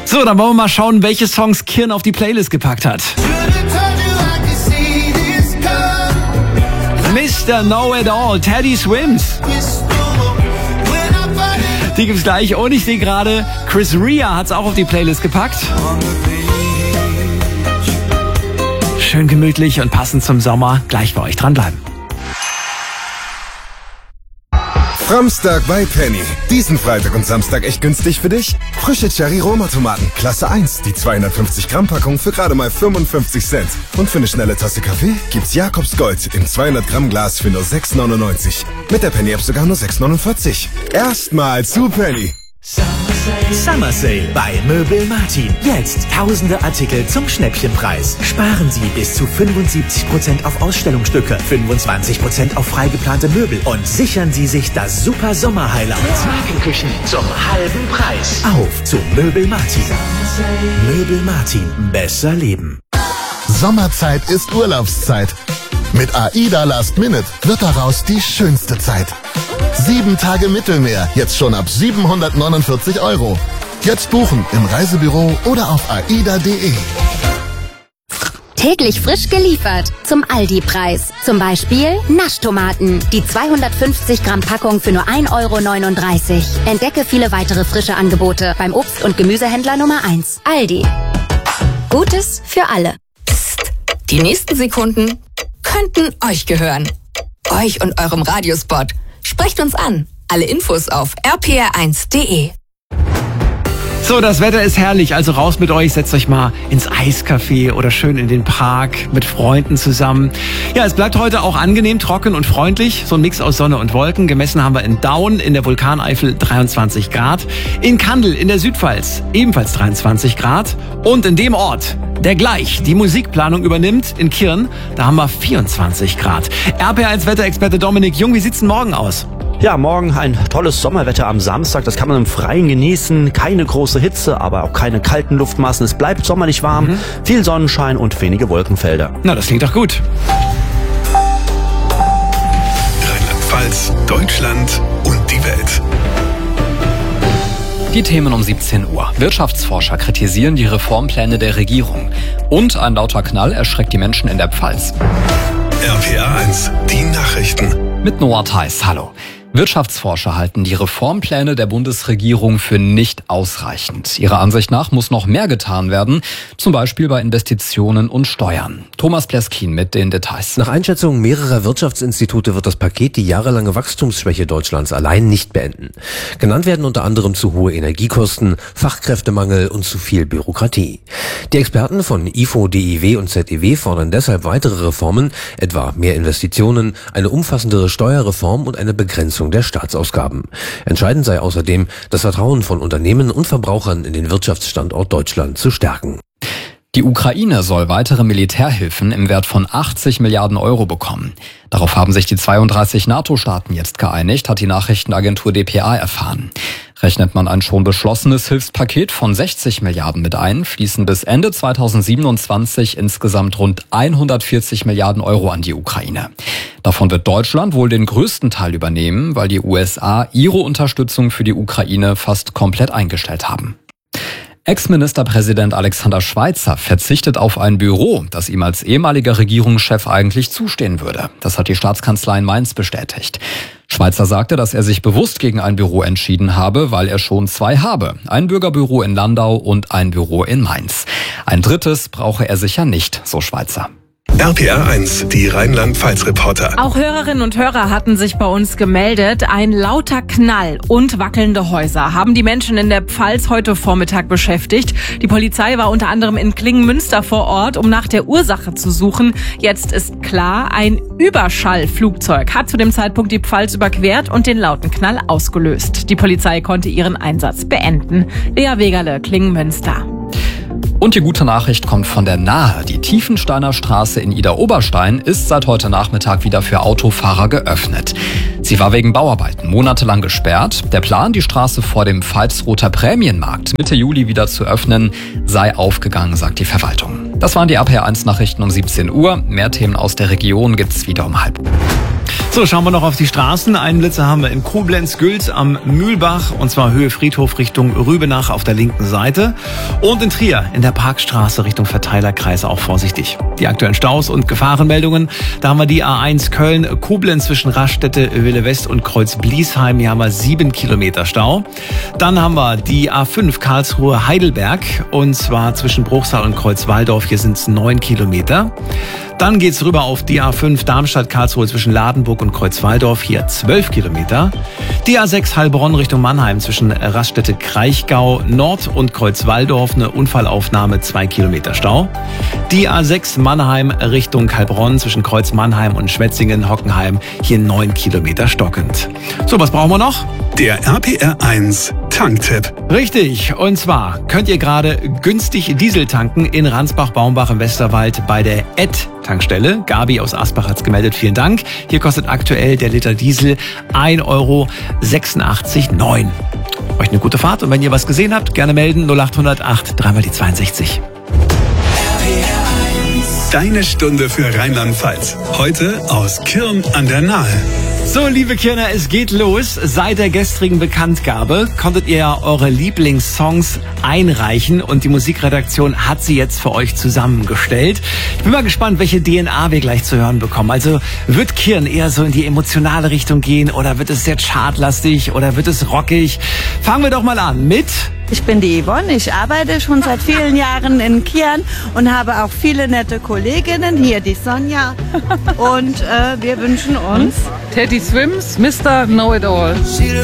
So, dann wollen wir mal schauen, welche Songs Kirn auf die Playlist gepackt hat. Mr. Know-It-All, Teddy Swims. Die gibt's gleich. Und ich sehe gerade, Chris Rea hat's auch auf die Playlist gepackt. Schön gemütlich und passend zum Sommer. Gleich bei euch dranbleiben. Framstag bei Penny. Diesen Freitag und Samstag echt günstig für dich? Frische Cherry-Roma-Tomaten, Klasse 1. Die 250 Gramm Packung für gerade mal 55 Cent. Und für eine schnelle Tasse Kaffee gibt's Jakobs Gold im 200 Gramm Glas für nur 6,99. Mit der Penny-App sogar nur 6,49. Erstmal zu Penny. Summer Sale bei Möbel Martin. Jetzt tausende Artikel zum Schnäppchenpreis. Sparen Sie bis zu 75% auf Ausstellungsstücke, 25% auf freigeplante Möbel und sichern Sie sich das super Sommer-Highlight. Markenküchen zum halben Preis. Auf zu Möbel Martin. Möbel Martin. Besser leben. Sommerzeit ist Urlaubszeit. Mit AIDA Last Minute wird daraus die schönste Zeit. 7 Tage Mittelmeer, jetzt schon ab 749 €. Jetzt buchen im Reisebüro oder auf aida.de. Täglich frisch geliefert zum Aldi-Preis. Zum Beispiel Naschtomaten. Die 250 Gramm Packung für nur 1,39 €. Entdecke viele weitere frische Angebote beim Obst- und Gemüsehändler Nummer 1. Aldi. Gutes für alle. Psst. Die nächsten Sekunden könnten euch gehören. Euch und eurem Radiospot. Sprecht uns an. Alle Infos auf rpr1.de. So, das Wetter ist herrlich, also raus mit euch, setzt euch mal ins Eiscafé oder schön in den Park mit Freunden zusammen. Ja, es bleibt heute auch angenehm, trocken und freundlich, so ein Mix aus Sonne und Wolken. Gemessen haben wir in Daun in der Vulkaneifel 23 Grad, in Kandel in der Südpfalz ebenfalls 23 Grad und in dem Ort, der gleich die Musikplanung übernimmt, in Kirn, da haben wir 24 Grad. RPR1 Wetterexperte Dominik Jung, wie sieht's denn morgen aus? Ja, morgen ein tolles Sommerwetter am Samstag. Das kann man im Freien genießen. Keine große Hitze, aber auch keine kalten Luftmassen. Es bleibt sommerlich warm, viel Sonnenschein und wenige Wolkenfelder. Na, das klingt doch gut. Rheinland-Pfalz, Deutschland und die Welt. Die Themen um 17 Uhr. Wirtschaftsforscher kritisieren die Reformpläne der Regierung. Und ein lauter Knall erschreckt die Menschen in der Pfalz. RPR1, die Nachrichten. Mit Noah Theis, hallo. Wirtschaftsforscher halten die Reformpläne der Bundesregierung für nicht ausreichend. Ihrer Ansicht nach muss noch mehr getan werden, zum Beispiel bei Investitionen und Steuern. Thomas Pleskin mit den Details. Nach Einschätzung mehrerer Wirtschaftsinstitute wird das Paket die jahrelange Wachstumsschwäche Deutschlands allein nicht beenden. Genannt werden unter anderem zu hohe Energiekosten, Fachkräftemangel und zu viel Bürokratie. Die Experten von IFO, DIW und ZEW fordern deshalb weitere Reformen, etwa mehr Investitionen, eine umfassendere Steuerreform und eine Begrenzung der Staatsausgaben. Entscheidend sei außerdem, das Vertrauen von Unternehmen und Verbrauchern in den Wirtschaftsstandort Deutschland zu stärken. Die Ukraine soll weitere Militärhilfen im Wert von 80 Milliarden € bekommen. Darauf haben sich die 32 NATO-Staaten jetzt geeinigt, hat die Nachrichtenagentur dpa erfahren. Rechnet man ein schon beschlossenes Hilfspaket von 60 Milliarden mit ein, fließen bis Ende 2027 insgesamt rund 140 Milliarden € an die Ukraine. Davon wird Deutschland wohl den größten Teil übernehmen, weil die USA ihre Unterstützung für die Ukraine fast komplett eingestellt haben. Ex-Ministerpräsident Alexander Schweitzer verzichtet auf ein Büro, das ihm als ehemaliger Regierungschef eigentlich zustehen würde. Das hat die Staatskanzlei in Mainz bestätigt. Schweitzer sagte, dass er sich bewusst gegen ein Büro entschieden habe, weil er schon 2 habe. Ein Bürgerbüro in Landau und ein Büro in Mainz. Ein drittes brauche er sicher nicht, so Schweitzer. RPR1, die Rheinland-Pfalz-Reporter. Auch Hörerinnen und Hörer hatten sich bei uns gemeldet. Ein lauter Knall und wackelnde Häuser haben die Menschen in der Pfalz heute Vormittag beschäftigt. Die Polizei war unter anderem in Klingen-Münster vor Ort, um nach der Ursache zu suchen. Jetzt ist klar, ein Überschallflugzeug hat zu dem Zeitpunkt die Pfalz überquert und den lauten Knall ausgelöst. Die Polizei konnte ihren Einsatz beenden. Lea Wegerle, Klingen-Münster. Und die gute Nachricht kommt von der Nahe. Die Tiefensteiner Straße in Idar-Oberstein ist seit heute Nachmittag wieder für Autofahrer geöffnet. Sie war wegen Bauarbeiten monatelang gesperrt. Der Plan, die Straße vor dem Pfalzroter Prämienmarkt Mitte Juli wieder zu öffnen, sei aufgegangen, sagt die Verwaltung. Das waren die RPR1 Nachrichten um 17 Uhr. Mehr Themen aus der Region gibt's wieder um 12:30. So, schauen wir noch auf die Straßen. Einen Blitzer haben wir in Koblenz-Gülz am Mühlbach, und zwar Höhe Friedhof Richtung Rübenach auf der linken Seite. Und in Trier in der Parkstraße Richtung Verteilerkreis auch vorsichtig. Die aktuellen Staus und Gefahrenmeldungen. Da haben wir die A1 Köln-Koblenz zwischen Raststätte, Wille West und Kreuz-Bliesheim. Hier haben wir 7 Kilometer Stau. Dann haben wir die A5 Karlsruhe-Heidelberg, und zwar zwischen Bruchsal und Kreuz-Walldorf. Hier sind es 9 Kilometer. Dann geht's rüber auf die A5 Darmstadt-Karlsruhe zwischen Ladenburg und Kreuz-Walldorf, hier 12 Kilometer. Die A6 Heilbronn Richtung Mannheim zwischen Raststätte Kraichgau Nord und Kreuz-Walldorf, eine Unfallaufnahme, 2 Kilometer Stau. Die A6 Mannheim Richtung Heilbronn zwischen Kreuz Mannheim und Schwetzingen-Hockenheim, hier 9 Kilometer stockend. So, was brauchen wir noch? Der RPR1 Tanktipp. Richtig, und zwar könnt ihr gerade günstig Diesel tanken in Ransbach-Baumbach im Westerwald bei der Tankstelle. Gabi aus Asbach hat's gemeldet, vielen Dank. Hier kostet aktuell der Liter Diesel 1,86,9 €. Euch eine gute Fahrt, und wenn ihr was gesehen habt, gerne melden. 0800 8 3 mal die 62. Deine Stunde für Rheinland-Pfalz. Heute aus Kirn an der Nahe. So, liebe Kirner, es geht los. Seit der gestrigen Bekanntgabe konntet ihr ja eure Lieblingssongs einreichen, und die Musikredaktion hat sie jetzt für euch zusammengestellt. Ich bin mal gespannt, welche DNA wir gleich zu hören bekommen. Also wird Kirn eher so in die emotionale Richtung gehen, oder wird es sehr chartlastig, oder wird es rockig? Fangen wir doch mal an mit... Ich bin die Yvonne, ich arbeite schon seit vielen Jahren in Kirn und habe auch viele nette Kolleginnen, hier die Sonja, und wir wünschen uns Teddy Swims, Mr. Know-It-All.